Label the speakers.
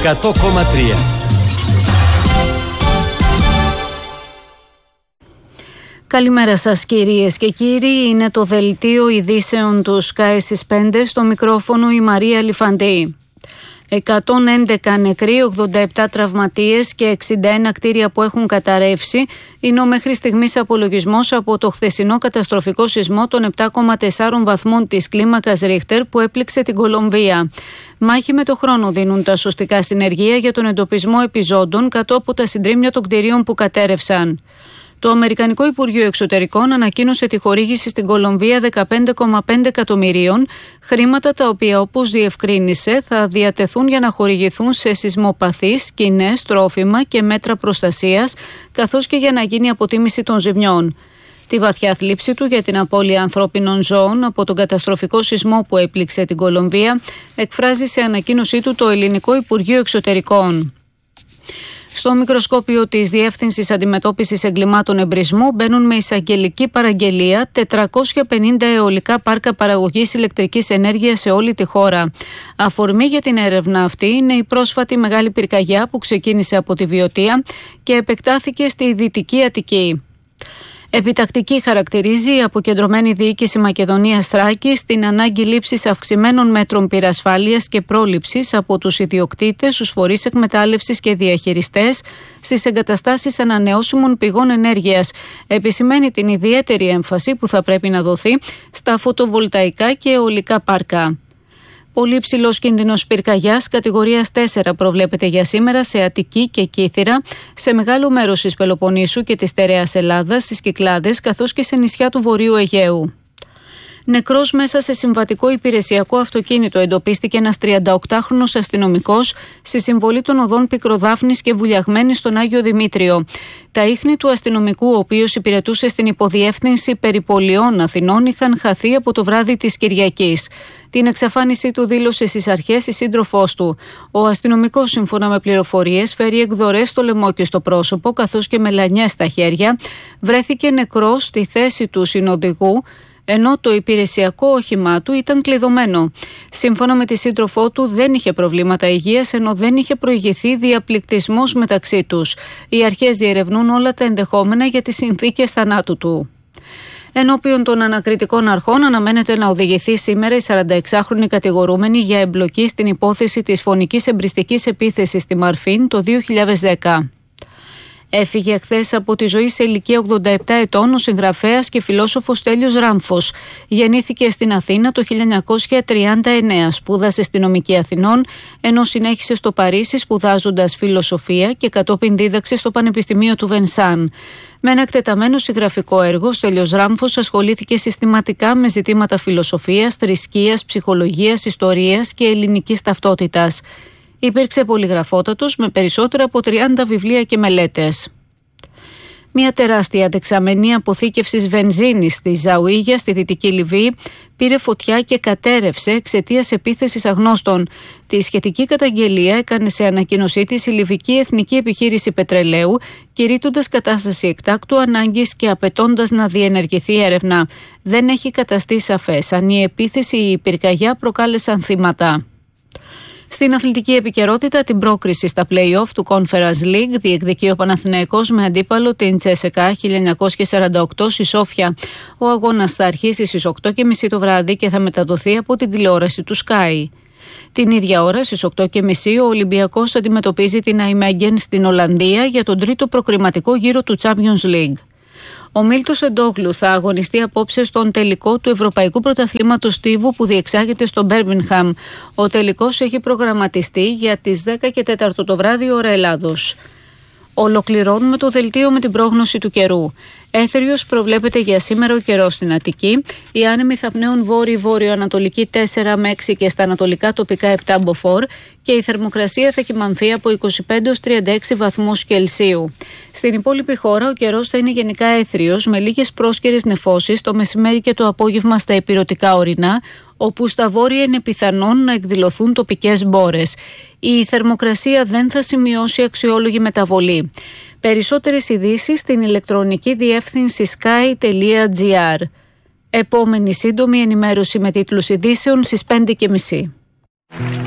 Speaker 1: 100,3.
Speaker 2: Καλημέρα σας κυρίες και κύριοι, είναι το δελτίο ειδήσεων του Sky στις 5, στο μικρόφωνο η Μαρία Λιφαντή. 111 νεκροί, 87 τραυματίες και 61 κτίρια που έχουν καταρρεύσει είναι ο μέχρι στιγμής απολογισμός από το χθεσινό καταστροφικό σεισμό των 7,4 βαθμών της κλίμακας Ρίχτερ που έπληξε την Κολομβία. Μάχη με το χρόνο δίνουν τα σωστικά συνεργεία για τον εντοπισμό επιζώντων κάτω από τα συντρίμμια των κτηρίων που κατέρευσαν. Το Αμερικανικό Υπουργείο Εξωτερικών ανακοίνωσε τη χορήγηση στην Κολομβία 15,5 εκατομμυρίων, χρήματα τα οποία, όπως διευκρίνησε, θα διατεθούν για να χορηγηθούν σε σεισμοπαθείς, σκηνές, τρόφιμα και μέτρα προστασίας, καθώς και για να γίνει αποτίμηση των ζημιών. Τη βαθιά θλίψη του για την απώλεια ανθρώπινων ζώων από τον καταστροφικό σεισμό που έπληξε την Κολομβία εκφράζει σε ανακοίνωσή του το Ελληνικό Υπουργείο Εξωτερικών. Στο μικροσκόπιο της Διεύθυνσης Αντιμετώπισης Εγκλημάτων Εμπρισμού μπαίνουν με εισαγγελική παραγγελία 450 αιωλικά πάρκα παραγωγής ηλεκτρικής ενέργειας σε όλη τη χώρα. Αφορμή για την έρευνα αυτή είναι η πρόσφατη μεγάλη πυρκαγιά που ξεκίνησε από τη Βιωτία και επεκτάθηκε στη Δυτική Αττική. Επιτακτική χαρακτηρίζει η αποκεντρωμένη διοίκηση Μακεδονίας Θράκης την ανάγκη λήψης αυξημένων μέτρων πυρασφάλειας και πρόληψης από τους ιδιοκτήτες, τους φορείς εκμετάλλευσης και διαχειριστές στις εγκαταστάσεις ανανεώσιμων πηγών ενέργειας. Επισημαίνει την ιδιαίτερη έμφαση που θα πρέπει να δοθεί στα φωτοβολταϊκά και αιωλικά πάρκα. Πολύ ψηλός κίνδυνος πυρκαγιάς κατηγορίας 4 προβλέπεται για σήμερα σε Αττική και Κύθυρα, σε μεγάλο μέρος της Πελοποννήσου και της στερεάς Ελλάδας, στις Κυκλάδες, καθώς και σε νησιά του Βορείου Αιγαίου. Νεκρός μέσα σε συμβατικό υπηρεσιακό αυτοκίνητο εντοπίστηκε ένας 38χρονος αστυνομικός στη συμβολή των οδών Πικροδάφνης και Βουλιαγμένης στον Άγιο Δημήτριο. Τα ίχνη του αστυνομικού, ο οποίος υπηρετούσε στην υποδιεύθυνση περιπολιών Αθηνών, είχαν χαθεί από το βράδυ της Κυριακής. Την εξαφάνισή του δήλωσε στις αρχές η σύντροφός του. Ο αστυνομικός, σύμφωνα με πληροφορίες, φέρει εκδορές στο λαιμό και στο πρόσωπο, καθώς και μελανιές στα χέρια. Βρέθηκε νεκρός στη θέση του συνοδηγού, ενώ το υπηρεσιακό όχημά του ήταν κλειδωμένο. Σύμφωνα με τη σύντροφό του, δεν είχε προβλήματα υγείας, ενώ δεν είχε προηγηθεί διαπληκτισμός μεταξύ τους. Οι αρχές διερευνούν όλα τα ενδεχόμενα για τις συνθήκες θανάτου του. Ενώπιον των ανακριτικών αρχών αναμένεται να οδηγηθεί σήμερα η 46χρονη κατηγορούμενη για εμπλοκή στην υπόθεση της φωνικής εμπριστικής επίθεσης στη Μαρφίν το 2010. Έφυγε χθες από τη ζωή σε ηλικία 87 ετών ο συγγραφέας και φιλόσοφος Στέλιος Ράμφος. Γεννήθηκε στην Αθήνα το 1939, σπούδασε στη Νομική Αθηνών, ενώ συνέχισε στο Παρίσι σπουδάζοντας φιλοσοφία και κατόπιν δίδαξε στο Πανεπιστημίο του Βενσάν. Με ένα εκτεταμένο συγγραφικό έργο, ο Στέλιος Ράμφος ασχολήθηκε συστηματικά με ζητήματα φιλοσοφίας, θρησκείας, ψυχολογίας, ιστορίας και ελληνικής ταυτότητας. Υπήρξε πολυγραφότατος με περισσότερα από 30 βιβλία και μελέτες. Μια τεράστια δεξαμενή αποθήκευσης βενζίνης στη Ζαουίγια, στη Δυτική Λιβύη, πήρε φωτιά και κατέρευσε εξαιτίας επίθεσης αγνώστων. Τη σχετική καταγγελία έκανε σε ανακοίνωσή της η Λιβική Εθνική Επιχείρηση Πετρελαίου, κηρύττοντας κατάσταση εκτάκτου ανάγκης και απαιτώντας να διενεργηθεί έρευνα. Δεν έχει καταστεί σαφές αν η επίθεση ή η πυρκαγιά προκάλεσαν θύματα. Στην αθλητική επικαιρότητα, την πρόκριση στα play-off του Conference League διεκδικεί ο Παναθηναϊκός με αντίπαλο την Τσέσεκα 1948 στη Σόφια. Ο αγώνας θα αρχίσει στις 8:30 το βράδυ και θα μεταδοθεί από την τηλεόραση του Sky. Την ίδια ώρα, στις 8:30, ο Ολυμπιακός αντιμετωπίζει την Αϊμέγγεν στην Ολλανδία για τον τρίτο προκριματικό γύρο του Champions League. Ο Μίλτος Εντόγλου θα αγωνιστεί απόψε στον τελικό του Ευρωπαϊκού Πρωταθλήματος Στίβου που διεξάγεται στο Μπέρμιγχαμ. Ο τελικός έχει προγραμματιστεί για τις 10:04 το βράδυ ώρα Ελλάδος. Ολοκληρώνουμε το δελτίο με την πρόγνωση του καιρού. Έθριος προβλέπεται για σήμερα ο καιρός στην Αττική. Οι άνεμοι θα πνέουν βόρειο-ανατολική 4 με 6 και στα ανατολικά τοπικά 7 μποφόρ και η θερμοκρασία θα κυμανθεί από 25 έως 36 βαθμούς Κελσίου. Στην υπόλοιπη χώρα ο καιρός θα είναι γενικά έθριος με λίγες πρόσκαιρες νεφώσεις το μεσημέρι και το απόγευμα στα ηπειρωτικά ορεινά, όπου στα βόρεια είναι πιθανόν να εκδηλωθούν τοπικές μπόρες. Η θερμοκρασία δεν θα σημειώσει αξιόλογη μεταβολή. Περισσότερες ειδήσεις στην ηλεκτρονική διεύθυνση sky.gr. Επόμενη σύντομη ενημέρωση με τίτλους ειδήσεων στις 5:30.